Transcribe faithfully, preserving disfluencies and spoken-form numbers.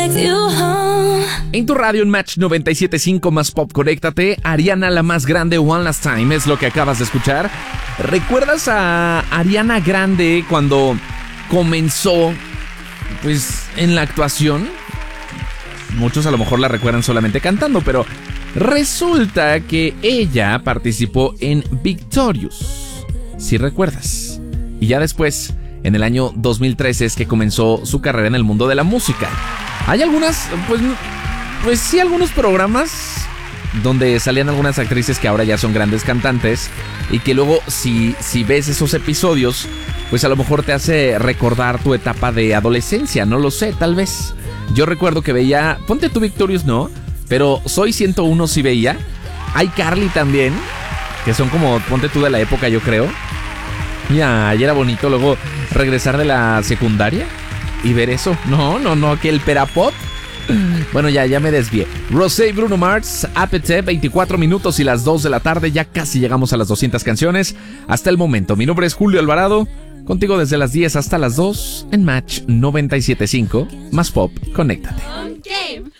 En tu radio en Match noventa y siete punto cinco más Pop, conéctate. Ariana la más grande, One Last Time, es lo que acabas de escuchar. ¿Recuerdas a Ariana Grande cuando comenzó, pues, en la actuación? Muchos a lo mejor la recuerdan solamente cantando, pero resulta que ella participó en Victorious, si recuerdas. Y ya después, en el año dos mil trece, es que comenzó su carrera en el mundo de la música. Hay algunas, pues, pues sí, algunos programas donde salían algunas actrices que ahora ya son grandes cantantes y que luego, si, si ves esos episodios, pues a lo mejor te hace recordar tu etapa de adolescencia, no lo sé, tal vez. Yo recuerdo que veía, ponte tú Victorious, no, pero Soy ciento uno sí veía. Hay Carly también, que son como, ponte tú de la época, yo creo. Ya, y era bonito luego regresar de la secundaria y ver eso. No, no, no, que el Perapop. Bueno, ya, ya me desvié. Rosé y Bruno Mars, Apete, veinticuatro minutos y las dos de la tarde. Ya casi llegamos a las doscientas canciones hasta el momento. Mi nombre es Julio Alvarado, contigo desde las diez hasta las dos en Match noventa y siete punto cinco más Pop, conéctate.